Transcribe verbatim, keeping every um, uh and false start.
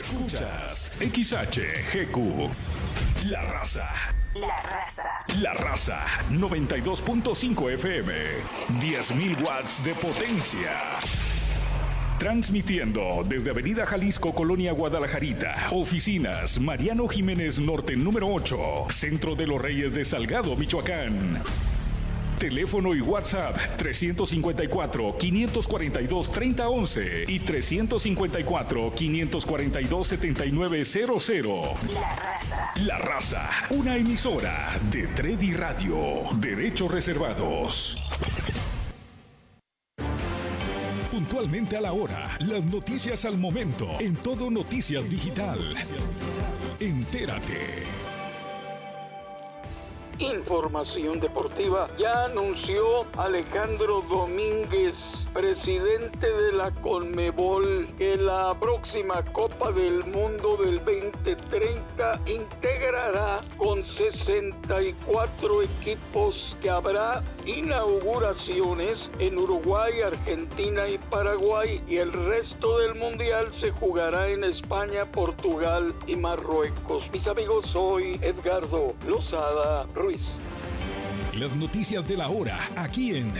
Escuchas X H G Q. La Raza. La Raza. La Raza. noventa y dos punto cinco F M. diez mil watts de potencia. Transmitiendo desde Avenida Jalisco, Colonia Guadalajarita. Oficinas Mariano Jiménez Norte número ocho. Centro de los Reyes de Salgado, Michoacán. Teléfono y WhatsApp trescientos cincuenta y cuatro, quinientos cuarenta y dos, treinta once y trescientos cincuenta y cuatro, quinientos cuarenta y dos, setenta y nueve cero cero. La Raza. La Raza, una emisora de Tredi Radio. Derechos reservados. Puntualmente a la hora, las noticias al momento, en Todo Noticias Digital. Entérate. Información deportiva. Ya anunció Alejandro Domínguez, presidente de la Conmebol, que la próxima Copa del Mundo del veinte treinta integrará con sesenta y cuatro equipos, que habrá inauguraciones en Uruguay, Argentina y Paraguay, y el resto del mundial se jugará en España, Portugal y Marruecos. Mis amigos, soy Edgardo Lozada Ruiz. Las noticias de la hora, aquí en